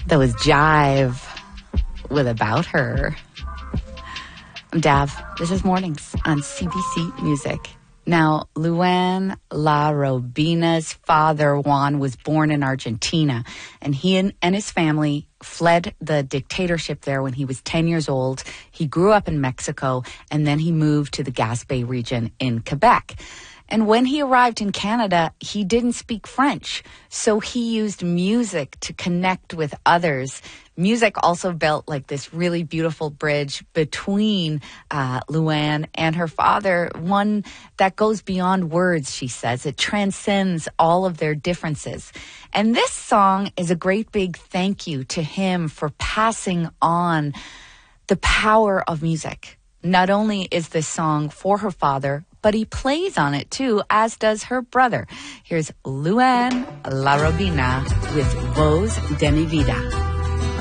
That was Jive with About Her. I'm Dav. This is Mornings on CBC Music. Now, Luan La Robina's father, Juan, was born in Argentina, and he and his family fled the dictatorship there when he was 10 years old. He grew up in Mexico, and then he moved to the Gaspé region in Quebec. And when he arrived in Canada, he didn't speak French, so he used music to connect with others. Music also built like this really beautiful bridge between Luan and her father, one that goes beyond words, she says. It transcends all of their differences. And this song is a great big thank you to him for passing on the power of music. Not only is this song for her father, but he plays on it too, as does her brother. Here's Luan La Robina with Voz de mi Vida.